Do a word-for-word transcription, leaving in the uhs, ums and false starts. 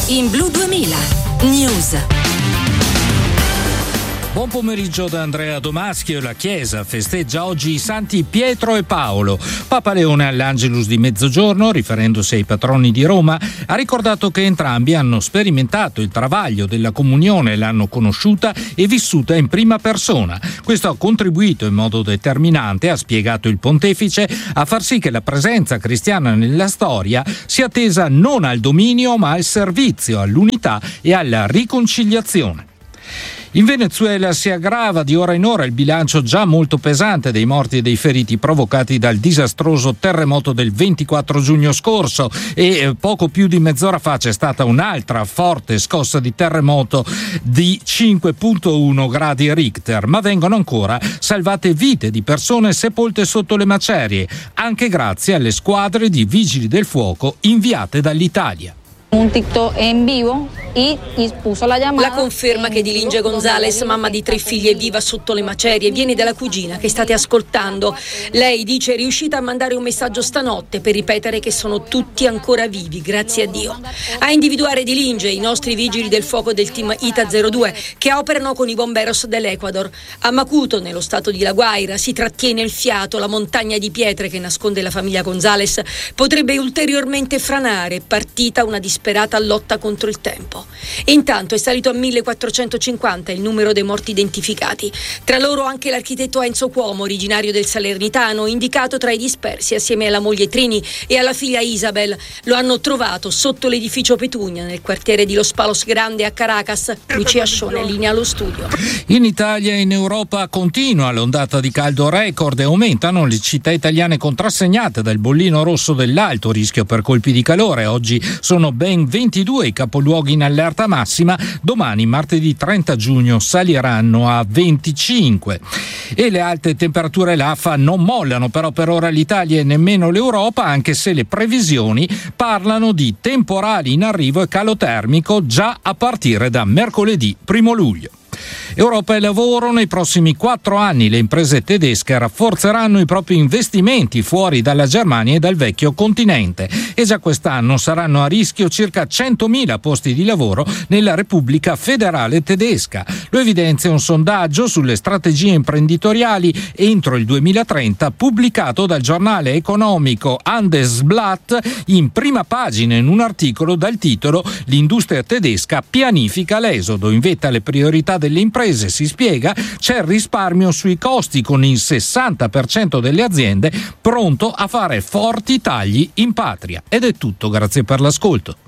in Blu duemila News. Buon pomeriggio da Andrea Domaschio. La Chiesa festeggia oggi i santi Pietro e Paolo. Papa Leone all'Angelus di mezzogiorno, riferendosi ai patroni di Roma, ha ricordato che entrambi hanno sperimentato il travaglio della comunione, l'hanno conosciuta e vissuta in prima persona. Questo ha contribuito in modo determinante, ha spiegato il pontefice, a far sì che la presenza cristiana nella storia sia tesa non al dominio ma al servizio, all'unità e alla riconciliazione. In Venezuela si aggrava di ora in ora il bilancio già molto pesante dei morti e dei feriti provocati dal disastroso terremoto del ventiquattro giugno scorso e poco più di mezz'ora fa c'è stata un'altra forte scossa di terremoto di cinque virgola uno gradi Richter, ma vengono ancora salvate vite di persone sepolte sotto le macerie, anche grazie alle squadre di vigili del fuoco inviate dall'Italia. Un TikTok in vivo e puso la chiamata. La conferma che Dilinge Gonzales, mamma di tre figli e viva sotto le macerie, viene dalla cugina che state ascoltando. Lei dice è riuscita a mandare un messaggio stanotte per ripetere che sono tutti ancora vivi, grazie a Dio. A individuare Dilinge i nostri vigili del fuoco del team I T A zero due che operano con i bomberos dell'Ecuador. A Macuto, nello stato di La Guaira, si trattiene il fiato. La montagna di pietre che nasconde la famiglia Gonzales potrebbe ulteriormente franare, partita una disperata lotta contro il tempo. E intanto è salito a millequattrocentocinquanta il numero dei morti identificati. Tra loro anche l'architetto Enzo Cuomo, originario del Salernitano, indicato tra i dispersi assieme alla moglie Trini e alla figlia Isabel. Lo hanno trovato sotto l'edificio Petunia, nel quartiere di Los Palos Grande a Caracas. Lucia Ascione, linea allo studio. In Italia e in Europa continua l'ondata di caldo record e aumentano le città italiane contrassegnate dal bollino rosso dell'alto rischio per colpi di calore. Oggi sono ben ventidue i capoluoghi in allerta massima, domani martedì trenta giugno saliranno a venticinque. E le alte temperature L A F A non mollano però per ora l'Italia e nemmeno l'Europa, anche se le previsioni parlano di temporali in arrivo e calo termico già a partire da mercoledì primo luglio. Europa e lavoro. Nei prossimi quattro anni le imprese tedesche rafforzeranno i propri investimenti fuori dalla Germania e dal vecchio continente e già quest'anno saranno a rischio circa centomila posti di lavoro nella Repubblica Federale Tedesca. Lo evidenzia un sondaggio sulle strategie imprenditoriali entro il duemilatrenta pubblicato dal giornale economico Handelsblatt in prima pagina in un articolo dal titolo «L'industria tedesca pianifica l'esodo, in vetta alle priorità delle imprese, si spiega, c'è il risparmio sui costi con il sessanta per cento delle aziende pronto a fare forti tagli in patria». Ed è tutto, grazie per l'ascolto.